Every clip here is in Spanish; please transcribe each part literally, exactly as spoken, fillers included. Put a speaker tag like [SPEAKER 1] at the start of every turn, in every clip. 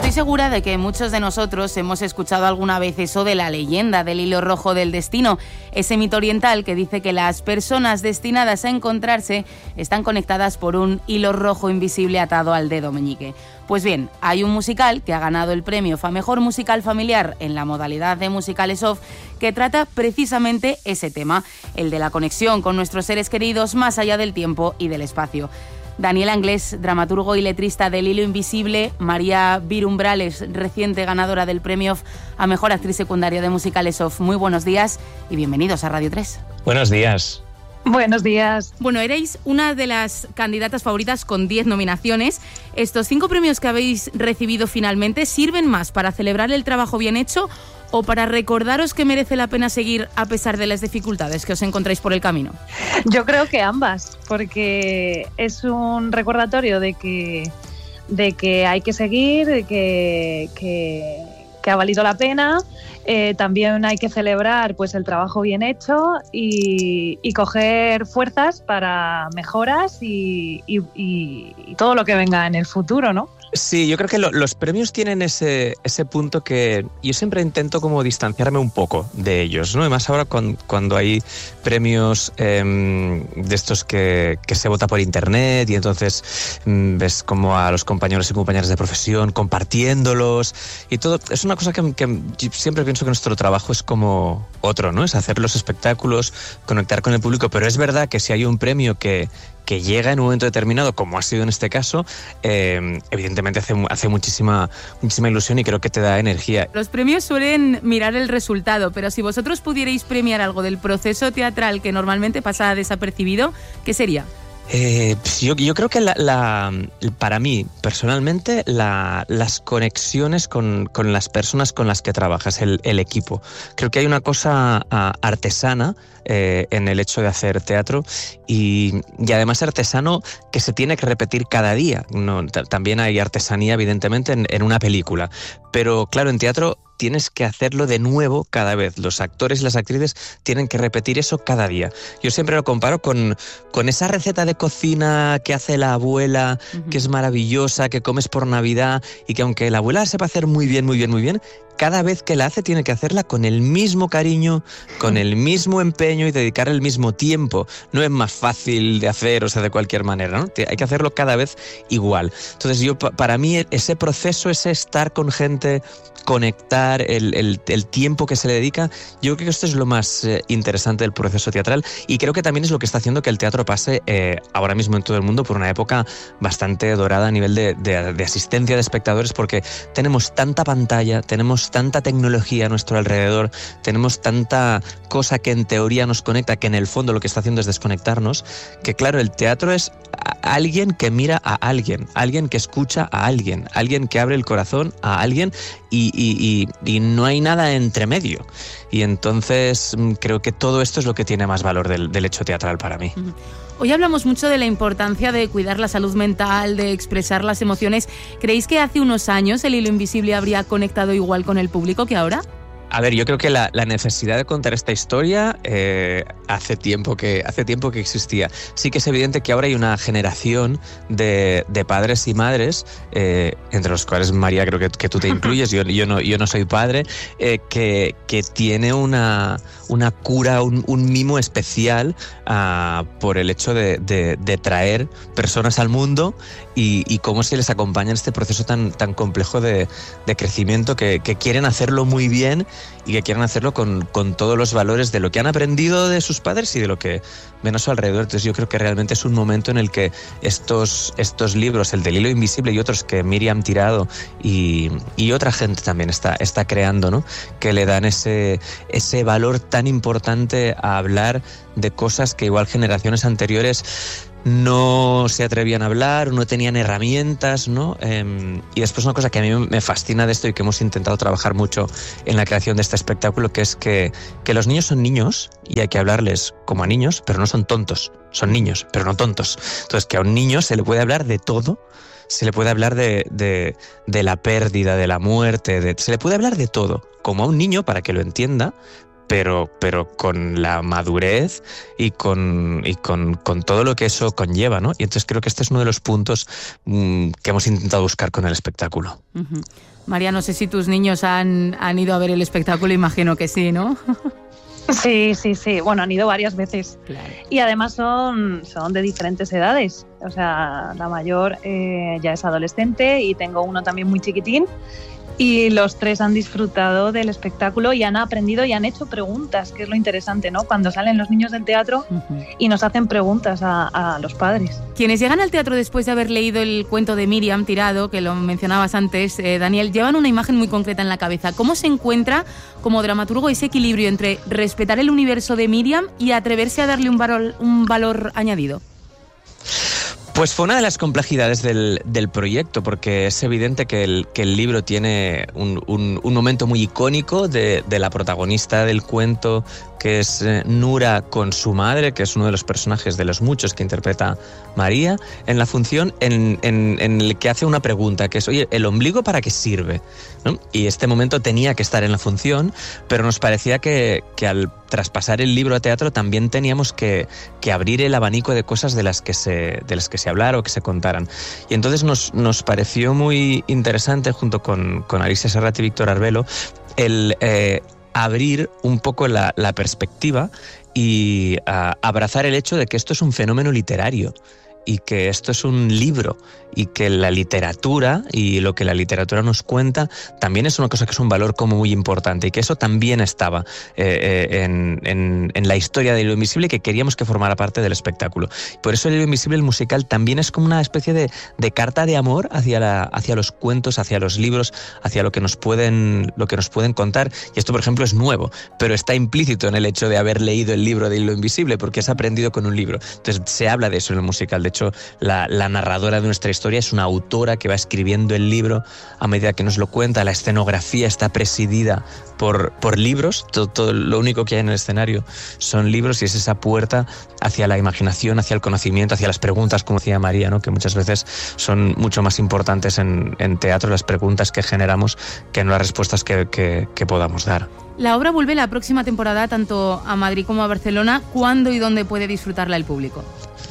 [SPEAKER 1] Estoy segura de que muchos de nosotros hemos escuchado alguna vez eso de la leyenda del hilo rojo del destino, ese mito oriental que dice que las personas destinadas a encontrarse están conectadas por un hilo rojo invisible atado al dedo meñique. Pues bien, hay un musical que ha ganado el premio F A Mejor Musical Familiar en la modalidad de musicales off que trata precisamente ese tema, el de la conexión con nuestros seres queridos más allá del tiempo y del espacio. Daniela Anglés, dramaturgo y letrista del Hilo Invisible, María Virumbrales, reciente ganadora del premio a Mejor Actriz Secundaria de Musicales Off. Muy buenos días y bienvenidos a Radio tres.
[SPEAKER 2] Buenos días.
[SPEAKER 3] Buenos días.
[SPEAKER 1] Bueno, erais una de las candidatas favoritas con diez nominaciones. ¿Estos cinco premios que habéis recibido finalmente sirven más para celebrar el trabajo bien hecho o para recordaros que merece la pena seguir a pesar de las dificultades que os encontráis por el camino?
[SPEAKER 3] Yo creo que ambas, porque es un recordatorio de que, de que hay que seguir, de que, que, que ha valido la pena. Eh, también hay que celebrar pues el trabajo bien hecho y, y coger fuerzas para mejoras y, y, y, y todo lo que venga en el futuro, ¿no?
[SPEAKER 2] Sí, yo creo que lo, los premios tienen ese, ese punto que yo siempre intento como distanciarme un poco de ellos, ¿no? Además ahora con, cuando hay premios eh, de estos que, que se vota por internet y entonces mm, ves como a los compañeros y compañeras de profesión compartiéndolos y todo, es una cosa que, que siempre pienso que nuestro trabajo es como otro, ¿no? Es hacer los espectáculos, conectar con el público, pero es verdad que si hay un premio que que llega en un momento determinado, como ha sido en este caso, eh, evidentemente hace, hace muchísima, muchísima ilusión y creo que te da energía.
[SPEAKER 1] Los premios suelen mirar el resultado, pero si vosotros pudierais premiar algo del proceso teatral que normalmente pasa desapercibido, ¿qué sería?
[SPEAKER 2] Eh, yo, yo creo que la, la, para mí, personalmente, la, las conexiones con, con las personas con las que trabajas, el, el equipo. Creo que hay una cosa uh, artesana eh, en el hecho de hacer teatro y, y además artesano que se tiene que repetir cada día. No, t- también hay artesanía, evidentemente, en, en una película. Pero claro, en teatro tienes que hacerlo de nuevo cada vez. Los actores y las actrices tienen que repetir eso cada día. Yo siempre lo comparo con, con esa receta de cocina que hace la abuela, uh-huh. que es maravillosa, que comes por Navidad y que aunque la abuela sepa hacer muy bien, muy bien, muy bien, cada vez que la hace tiene que hacerla con el mismo cariño, con el mismo empeño y dedicar el mismo tiempo. No es más fácil de hacer, o sea, de cualquier manera, ¿no? Hay que hacerlo cada vez igual. Entonces yo, para mí, ese proceso, ese estar con gente, conectar, el, el, el tiempo que se le dedica, yo creo que esto es lo más eh, interesante del proceso teatral y creo que también es lo que está haciendo que el teatro pase eh, ahora mismo en todo el mundo por una época bastante dorada a nivel de, de, de asistencia de espectadores, porque tenemos tanta pantalla, tenemos tanta tecnología a nuestro alrededor, tenemos tanta cosa que en teoría nos conecta, que en el fondo lo que está haciendo es desconectarnos, que claro, el teatro es alguien que mira a alguien, alguien que escucha a alguien, alguien que abre el corazón a alguien y, y, y, y no hay nada entre medio. Y entonces creo que todo esto es lo que tiene más valor del, del hecho teatral para mí.
[SPEAKER 1] Hoy hablamos mucho de la importancia de cuidar la salud mental, de expresar las emociones. ¿Creéis que hace unos años el Hilo Invisible habría conectado igual con el público que ahora?
[SPEAKER 2] A ver, yo creo que la, la necesidad de contar esta historia eh, hace tiempo que hace tiempo que existía. Sí que es evidente que ahora hay una generación de, de padres y madres, eh, entre los cuales, María, creo que, que tú te incluyes, yo, yo, no, yo no soy padre, eh, que, que tiene una, una cura, un, un mimo especial uh, por el hecho de, de, de traer personas al mundo y, y cómo se les acompaña en este proceso tan, tan complejo de, de crecimiento, que, que quieren hacerlo muy bien y que quieren hacerlo con, con todos los valores de lo que han aprendido de sus padres y de lo que ven a su alrededor. Entonces yo creo que realmente es un momento en el que estos, estos libros, el del Hilo Invisible y otros que Miriam Tirado y, y otra gente también está, está creando, ¿no? Que le dan ese, ese valor tan importante a hablar de cosas que igual generaciones anteriores no se atrevían a hablar o no tenían herramientas, ¿no? Eh, y después una cosa que a mí me fascina de esto y que hemos intentado trabajar mucho en la creación de este espectáculo, que es que, que los niños son niños y hay que hablarles como a niños, pero no son tontos. Son niños, pero no tontos. Entonces, que a un niño se le puede hablar de todo, se le puede hablar de, de, de la pérdida, de la muerte, de, se le puede hablar de todo, como a un niño para que lo entienda, pero, pero con la madurez y, con, y con, con todo lo que eso conlleva, ¿no? Y entonces creo que este es uno de los puntos mmm, que hemos intentado buscar con el espectáculo.
[SPEAKER 1] Uh-huh. María, no sé si tus niños han, han ido a ver el espectáculo, imagino que sí, ¿no?
[SPEAKER 3] Sí, sí, sí. Bueno, han ido varias veces.
[SPEAKER 1] Claro.
[SPEAKER 3] Y además son, son de diferentes edades. O sea, la mayor eh, ya es adolescente y tengo uno también muy chiquitín. Y los tres han disfrutado del espectáculo y han aprendido y han hecho preguntas, que es lo interesante, ¿no? Cuando salen los niños del teatro uh-huh. y nos hacen preguntas a, a los padres.
[SPEAKER 1] Quienes llegan al teatro después de haber leído el cuento de Míriam Tirado, que lo mencionabas antes, eh, Daniel, llevan una imagen muy concreta en la cabeza. ¿Cómo se encuentra como dramaturgo ese equilibrio entre respetar el universo de Míriam y atreverse a darle un valor, un valor añadido?
[SPEAKER 2] Pues fue una de las complejidades del, del proyecto, porque es evidente que el, que el libro tiene un, un, un momento muy icónico de, de la protagonista del cuento, que es eh, Nura con su madre, que es uno de los personajes de los muchos que interpreta María, en la función en, en, en el que hace una pregunta, que es, oye, ¿el ombligo para qué sirve? ¿No? Y este momento tenía que estar en la función, pero nos parecía que, que al traspasar el libro a teatro también teníamos que, que abrir el abanico de cosas de las que se, de las que se hablara o que se contaran. Y entonces nos, nos pareció muy interesante, junto con, con Alicia Serrat y Víctor Arbelo, el eh, abrir un poco la, la perspectiva y uh, abrazar el hecho de que esto es un fenómeno literario y que esto es un libro y que la literatura y lo que la literatura nos cuenta también es una cosa que es un valor como muy importante y que eso también estaba eh, en, en, en la historia de Hilo Invisible y que queríamos que formara parte del espectáculo. Por eso el Hilo Invisible, el musical, también es como una especie de, de carta de amor hacia, la, hacia los cuentos, hacia los libros, hacia lo que nos pueden, lo que nos pueden contar. Y esto, por ejemplo, es nuevo, pero está implícito en el hecho de haber leído el libro de Hilo Invisible, porque has aprendido con un libro. Entonces se habla de eso en el musical. De hecho, la, la narradora de nuestra historia es una autora que va escribiendo el libro a medida que nos lo cuenta. La escenografía está presidida por, por libros. Todo, todo lo único que hay en el escenario son libros y es esa puerta hacia la imaginación, hacia el conocimiento, hacia las preguntas, como decía María, ¿no? Que muchas veces son mucho más importantes en, en teatro las preguntas que generamos que no las respuestas que, que, que podamos dar.
[SPEAKER 1] La obra vuelve la próxima temporada tanto a Madrid como a Barcelona. ¿Cuándo y dónde puede disfrutarla el público?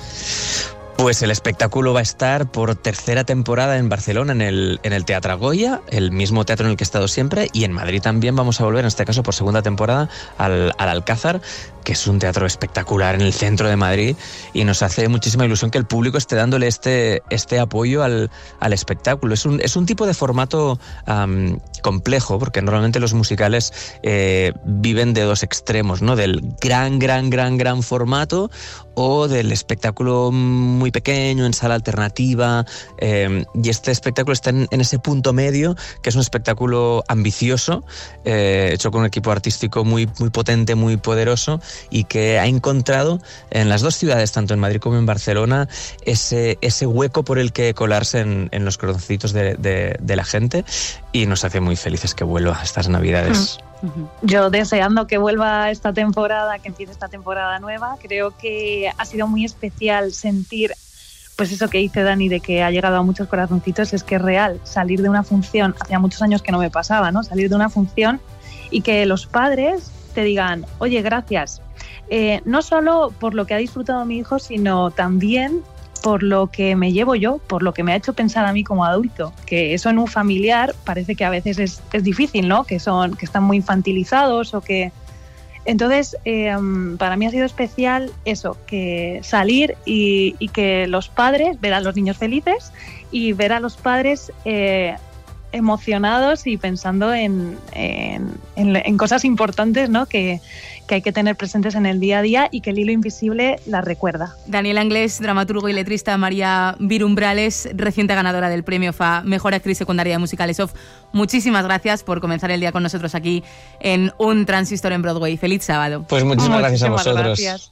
[SPEAKER 2] Pues el espectáculo va a estar por tercera temporada en Barcelona, en el, en el Teatro Goya, el mismo teatro en el que he estado siempre, y en Madrid también vamos a volver, en este caso por segunda temporada, al, al Alcázar, que es un teatro espectacular en el centro de Madrid, y nos hace muchísima ilusión que el público esté dándole este, este apoyo al, al espectáculo. Es un, es un tipo de formato um, complejo, porque normalmente los musicales eh, viven de dos extremos, ¿no? Del gran, gran, gran, gran formato o del espectáculo muy pequeño, en sala alternativa, eh, y este espectáculo está en, en ese punto medio, que es un espectáculo ambicioso, eh, hecho con un equipo artístico muy, muy potente, muy poderoso, y que ha encontrado en las dos ciudades, tanto en Madrid como en Barcelona, ese, ese hueco por el que colarse en, en los corazoncitos de, de, de la gente, y nos hace muy felices que vuelva estas Navidades.
[SPEAKER 3] Mm. Yo deseando que vuelva esta temporada, que empiece esta temporada nueva. Creo que ha sido muy especial sentir, pues eso que dice Dani, de que ha llegado a muchos corazoncitos. Es que es real, salir de una función, hacía muchos años que no me pasaba, ¿no? Salir de una función y que los padres te digan, oye, gracias, eh, no solo por lo que ha disfrutado mi hijo, sino también por lo que me llevo yo, por lo que me ha hecho pensar a mí como adulto, que eso en un familiar parece que a veces es, es difícil, ¿no? Que son, que están muy infantilizados o que... Entonces, eh, para mí ha sido especial eso, que salir y, y que los padres, ver a los niños felices y ver a los padres eh, emocionados y pensando en, en, en, en cosas importantes, ¿no? Que, que hay que tener presentes en el día a día y que el hilo invisible las recuerda.
[SPEAKER 1] Daniela Anglés, dramaturgo y letrista, María Virumbrales, reciente ganadora del premio F A Mejor Actriz Secundaria de Musicales Off. Muchísimas gracias por comenzar el día con nosotros aquí en Un Transistor en Broadway. Feliz sábado.
[SPEAKER 2] Pues muchísimas, muchísimas gracias a vosotros.
[SPEAKER 3] Gracias.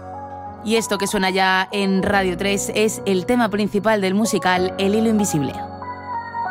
[SPEAKER 1] Y esto que suena ya en Radio tres es el tema principal del musical El Hilo Invisible.